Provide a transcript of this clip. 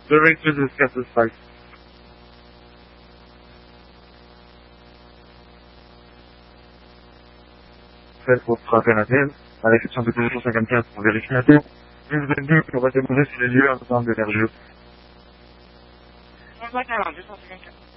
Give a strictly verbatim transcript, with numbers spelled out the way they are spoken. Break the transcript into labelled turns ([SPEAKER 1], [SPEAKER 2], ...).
[SPEAKER 1] Direct to discuss this site. Faites votre appel à tel, à l'exception de deux cent cinquante-quinze pour vérifier un tel. Une vous êtes deux, on va démontrer si les lieux ensemble de l'R G E.
[SPEAKER 2] deux cent cinquante-quatre.